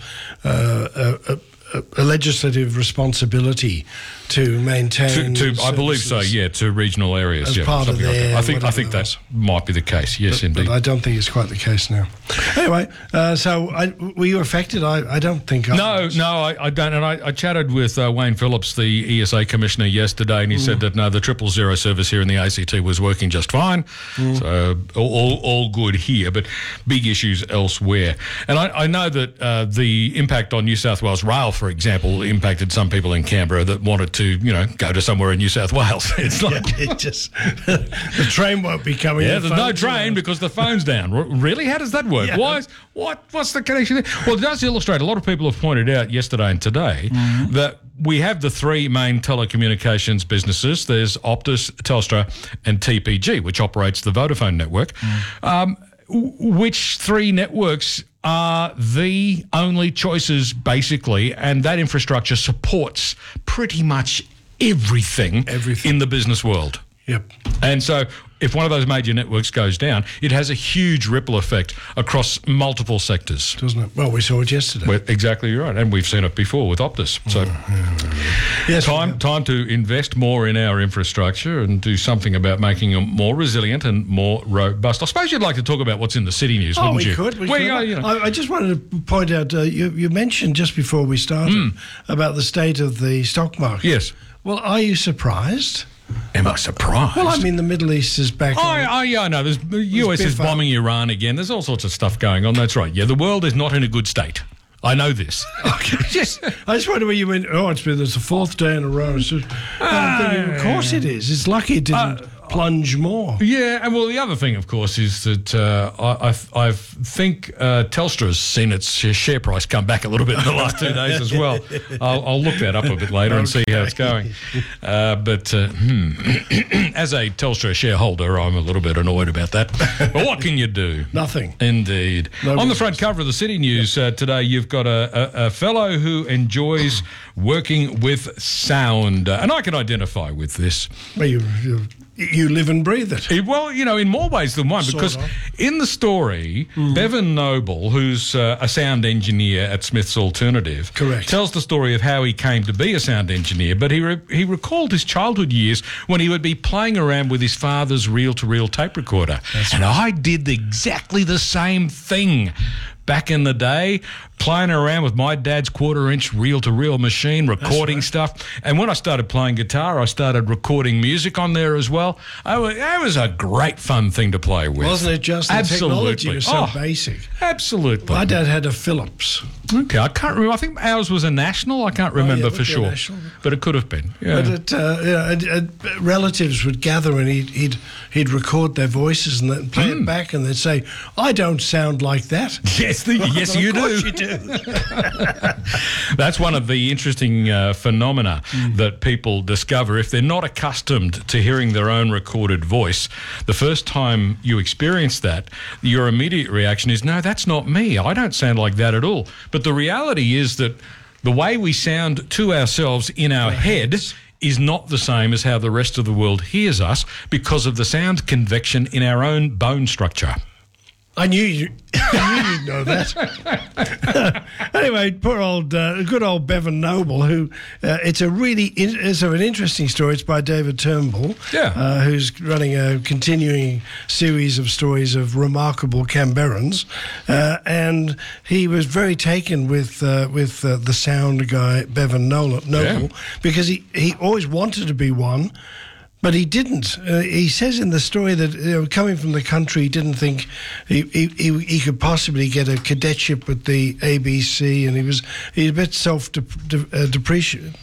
Speaker 11: a, a, a legislative responsibility to maintain.
Speaker 1: To, to I believe so. Yeah, to regional areas.
Speaker 11: As
Speaker 1: yeah,
Speaker 11: part of their,
Speaker 1: like I think I think that might be the case. Yes,
Speaker 11: but,
Speaker 1: indeed.
Speaker 11: But I don't think it's quite the case now. Anyway, uh, so I, were you affected? I, I don't think. I
Speaker 1: no,
Speaker 11: was.
Speaker 1: no, I, I don't. And I, I chatted with uh, Wayne Phillips, the E S A commissioner, yesterday, and he mm. said that no, the triple zero service here in the A C T was working just fine. Mm. So all, all all good here, but big issues elsewhere. And I, I know that uh, the impact on New South Wales Rail, for example, impacted some people in Canberra that wanted to, you know, go to somewhere in New South Wales. It's like
Speaker 11: yeah, it just the train won't be coming.
Speaker 1: Yeah, there's no train because the phone's down. R- really? How does that work? Yeah. Why? Is, what? What's the connection there? Well, it does illustrate. A lot of people have pointed out yesterday and today mm-hmm. that we have the three main telecommunications businesses. There's Optus, Telstra, and T P G, which operates the Vodafone network. Mm. Um, w- which three networks are the only choices, basically, and that infrastructure supports pretty much everything, everything. in the business world.
Speaker 11: Yep.
Speaker 1: And so if one of those major networks goes down, it has a huge ripple effect across multiple sectors.
Speaker 11: Doesn't it? Well, we saw it yesterday.
Speaker 1: We're exactly right. And we've seen it before with Optus. So
Speaker 11: yes,
Speaker 1: time time to invest more in our infrastructure and do something about making them more resilient and more robust. I suppose you'd like to talk about what's in the city news,
Speaker 11: oh,
Speaker 1: wouldn't
Speaker 11: we
Speaker 1: you?
Speaker 11: Could, we
Speaker 1: well,
Speaker 11: could.
Speaker 1: You know.
Speaker 11: I, I just wanted to point out, uh, you, you mentioned just before we started mm. about the state of the stock market.
Speaker 1: Yes.
Speaker 11: Well, are you surprised?
Speaker 1: Am I surprised?
Speaker 11: Well, I mean, the Middle East is back.
Speaker 1: Oh,
Speaker 11: on,
Speaker 1: oh yeah, I know. There's, the U S is bombing Iran again. There's all sorts of stuff going on. That's right. Yeah, the world is not in a good state. I know this.
Speaker 11: Okay. Just, I just wonder where you went. Oh, it's been it's the fourth day in a row. So, uh, thinking, of course it is. It's lucky it didn't. Uh, plunge more.
Speaker 1: Yeah, and well, the other thing, of course, is that uh, I, I, I think uh, Telstra's seen its share price come back a little bit in the last two days as well. I'll, I'll look that up a bit later okay. and see how it's going. Uh, but uh, hmm. as a Telstra shareholder, I'm a little bit annoyed about that. But what can you do?
Speaker 11: Nothing.
Speaker 1: Indeed.
Speaker 11: No
Speaker 1: On the front cover of the City News uh, today, you've got a, a, a fellow who enjoys working with sound. Uh, and I can identify with this.
Speaker 11: Well, you... you You live and breathe it.
Speaker 1: Well, you know, in more ways than one, because sort of. in the story, mm. Bevan Noble, who's uh, a sound engineer at Smith's Alternative,
Speaker 11: Correct.
Speaker 1: tells the story of how he came to be a sound engineer, but he re- he recalled his childhood years when he would be playing around with his father's reel-to-reel tape recorder. That's and right. I did exactly the same thing. Back in the day, playing around with my dad's quarter-inch reel-to-reel machine, recording right. stuff. And when I started playing guitar, I started recording music on there as well. I was, that was a great fun thing to play with.
Speaker 11: Wasn't it just the
Speaker 1: Absolutely.
Speaker 11: technology was so
Speaker 1: oh,
Speaker 11: basic?
Speaker 1: Absolutely.
Speaker 11: My dad had a Philips.
Speaker 1: Okay, I can't remember. I think ours was a National. I can't remember oh, yeah, for sure. But it could have been. Yeah.
Speaker 11: But it, uh, yeah, it, it, relatives would gather and he'd, he'd, he'd record their voices and then play mm. it back and they'd say, I don't sound like that.
Speaker 1: Yes, the, yes you, do.
Speaker 11: you do.
Speaker 1: That's one of the interesting uh, phenomena mm. that people discover. If they're not accustomed to hearing their own recorded voice, the first time you experience that, your immediate reaction is, no, that's not me. I don't sound like that at all. But the reality is that the way we sound to ourselves in our head is not the same as how the rest of the world hears us because of the sound convection in our own bone structure.
Speaker 11: I knew you. I knew you'd know that. Anyway, poor old, uh, good old Bevan Noble, who uh, it's a really in, it's an interesting story. It's by David Turnbull,
Speaker 1: yeah,
Speaker 11: uh, who's running a continuing series of stories of remarkable Canberrans, uh, and he was very taken with uh, with uh, the sound guy Bevan Noble, Noble yeah. because he he always wanted to be one. But he didn't. Uh, he says in the story that, you know, coming from the country, he didn't think he, he, he, he could possibly get a cadetship with the A B C, and he was he was a bit self-depreciating.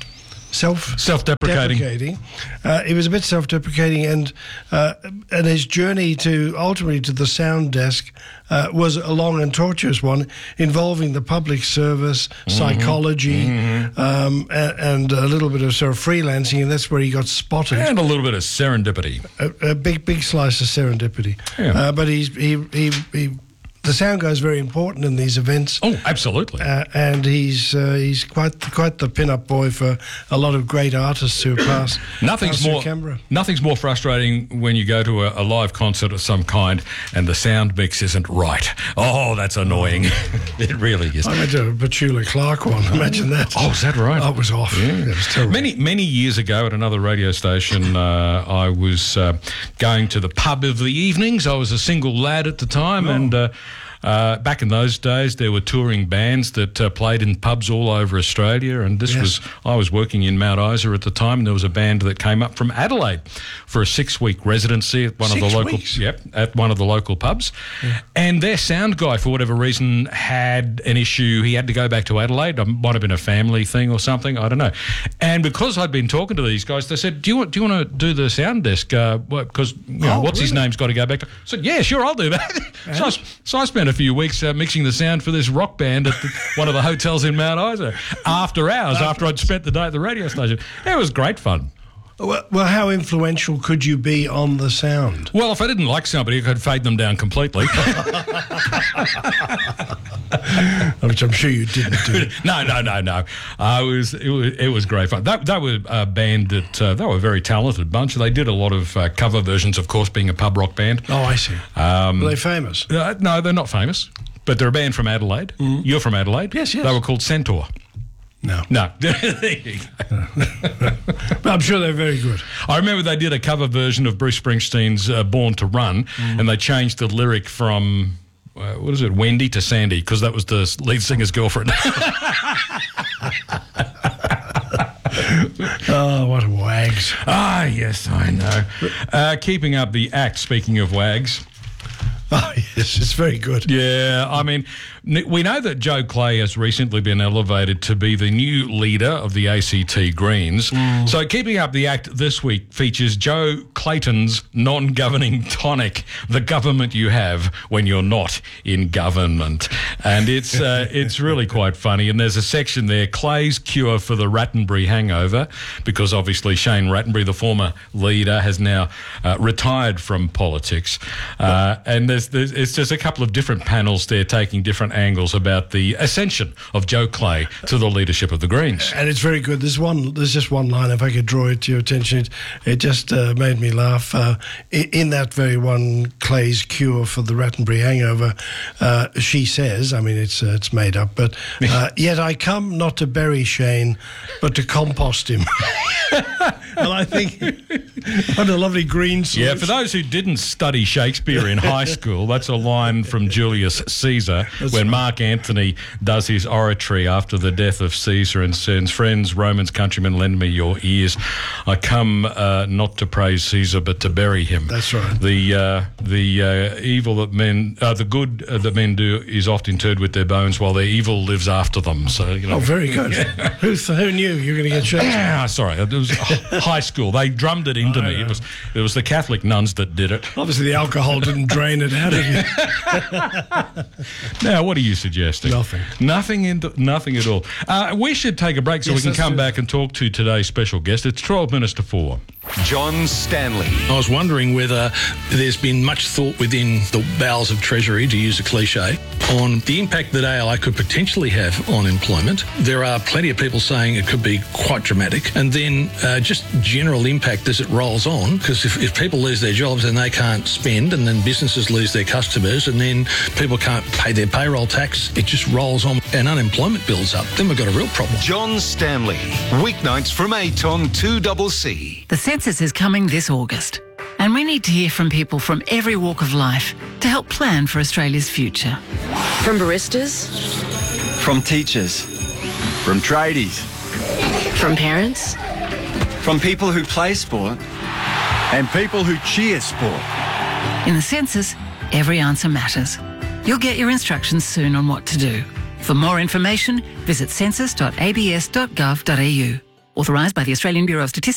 Speaker 11: self
Speaker 1: self-deprecating.
Speaker 11: deprecating. Uh, he was a bit self-deprecating, and uh, and his journey to ultimately to the sound desk uh, was a long and tortuous one, involving the public service,
Speaker 1: Mm-hmm.
Speaker 11: psychology,
Speaker 1: Mm-hmm.
Speaker 11: Um, and, and a little bit of sort of freelancing, and that's where he got spotted.
Speaker 1: And a little bit of serendipity.
Speaker 11: A, a big, big slice of serendipity.
Speaker 1: Yeah.
Speaker 11: Uh, but he's he he. he The sound guy is very important in these events.
Speaker 1: Oh, absolutely.
Speaker 11: Uh, and he's uh, he's quite the, quite the pin-up boy for a lot of great artists who pass.
Speaker 1: Nothing's
Speaker 11: pass
Speaker 1: more
Speaker 11: through Canberra.
Speaker 1: nothing's more frustrating when you go to a, a live concert of some kind and the sound mix isn't right. Oh, that's annoying. It really is.
Speaker 11: I went to a Petula Clark one. Imagine that.
Speaker 1: Oh, is that right?
Speaker 11: Oh, it was off.
Speaker 1: Yeah.
Speaker 11: It was terrible.
Speaker 1: Many many years ago at another radio station, uh, I was uh, going to the pub of the evenings. I was a single lad at the time,
Speaker 11: Oh.
Speaker 1: and. Uh, Uh, back in those days, there were touring bands that uh, played in pubs all over Australia, and this
Speaker 11: Yes.
Speaker 1: was I was working in Mount Isa at the time, and there was a band that came up from Adelaide for a six-week residency at one
Speaker 11: Six
Speaker 1: of the local
Speaker 11: weeks?
Speaker 1: yep at one of the local pubs, and their sound guy, for whatever reason, had an issue. He had to go back to Adelaide. It might have been a family thing or something. I don't know. And because I'd been talking to these guys, they said, "Do you want do you want to do the sound desk? Because uh, you know,
Speaker 11: Oh,
Speaker 1: what's his
Speaker 11: really?
Speaker 1: name's got to go back to." I said, "Yeah, sure, I'll do that." so, I, s- so I spent a few weeks uh, mixing the sound for this rock band at the, one of the hotels in Mount Isa after hours, after I'd spent the day at the radio station. It was great fun.
Speaker 11: Well, well, how influential could you be on the sound?
Speaker 1: Well, if I didn't like somebody, I could fade them down completely.
Speaker 11: Which I'm sure you didn't do.
Speaker 1: no, no, no, no. Uh, it was it was it was great fun. That they were a band that uh, they were a very talented bunch. They did a lot of uh, cover versions, of course, being a pub rock band.
Speaker 11: Oh, I see.
Speaker 1: Um,
Speaker 11: Were they famous?
Speaker 1: Uh, no, they're not famous, but they're a band from Adelaide. You're from Adelaide.
Speaker 11: Yes, yes.
Speaker 1: They were called Centaur.
Speaker 11: No.
Speaker 1: No. There you go.
Speaker 11: But I'm sure they're very good.
Speaker 1: I remember they did a cover version of Bruce Springsteen's uh, Born to Run, and they changed the lyric from, uh, what is it, Wendy to Sandy, because that was the lead singer's girlfriend.
Speaker 11: Oh, what wags.
Speaker 1: Ah, yes, I know. Uh, keeping up the act, speaking of wags.
Speaker 11: Oh, yes, it's very good.
Speaker 1: Yeah, I mean, n- we know that Joe Clay has recently been elevated to be the new leader of the A C T Greens.
Speaker 11: Mm.
Speaker 1: So Keeping Up the Act this week features Joe Clayton's non-governing tonic, the government you have when you're not in government. And it's uh, it's really quite funny. And there's a section there, Clay's cure for the Rattenbury hangover, because obviously Shane Rattenbury, the former leader, has now uh, retired from politics. Uh, and there's, there's it's just a couple of different panels there taking different angles about the ascension of Joe Clay to the leadership of the Greens.
Speaker 11: And it's very good. There's one. There's just one line. If I could draw it to your attention, it, it just uh, made me laugh. Uh, in, in that very one, Clay's cure for the Rattenbury hangover, uh, she says, I mean, it's uh, it's made up, but uh, yet I come not to bury Shane, but to compost him. And I think what a lovely green solution.
Speaker 1: Yeah, for those who didn't study Shakespeare in high school, that's a line from Julius Caesar
Speaker 11: That's
Speaker 1: when
Speaker 11: right.
Speaker 1: Mark Antony does his oratory after the death of Caesar and says, "Friends, Romans, countrymen, lend me your ears. I come uh, not to praise Caesar, but to bury him."
Speaker 11: That's right.
Speaker 1: The uh, the uh, evil that men, uh, the good uh, that men do is oft interred with their bones, while their evil lives after them. So, you know.
Speaker 11: Oh, very good. who, th- who knew you were going to get Shakespeare?
Speaker 1: Ah, sorry, it was high school. They drummed it into
Speaker 11: I
Speaker 1: me.
Speaker 11: know.
Speaker 1: It was it was the Catholic nuns that did it.
Speaker 11: Obviously, the alcohol didn't drain it out of you.
Speaker 1: Now, what are you suggesting?
Speaker 11: Nothing.
Speaker 1: Nothing, in, nothing at all. Uh, we should take a break so
Speaker 11: Yes,
Speaker 1: we can
Speaker 11: let's
Speaker 1: come
Speaker 11: do
Speaker 1: back and talk to today's special guest. It's twelve minutes to four.
Speaker 5: John Stanley.
Speaker 4: I was wondering whether there's been much thought within the bowels of Treasury, to use a cliche, on the impact that A L A could potentially have on employment. There are plenty of people saying it could be quite dramatic. And then uh, just general impact as it rolls on, because if, if people lose their jobs and they can't spend, and then businesses lose their customers, and then people can't pay their payroll tax, it just rolls on and unemployment builds up. Then we've got a real problem.
Speaker 5: John Stanley. Weeknights from eight on two C C.
Speaker 12: The census is coming this August, and we need to hear from people from every walk of life to help plan for Australia's future.
Speaker 13: From baristas,
Speaker 15: From teachers, from tradies,
Speaker 13: from parents,
Speaker 15: from people who play sport, and people who cheer sport.
Speaker 12: In the census, every answer matters. You'll get your instructions soon on what to do. For more information, visit census dot a b s dot gov dot a u. Authorised by the Australian Bureau of Statistics.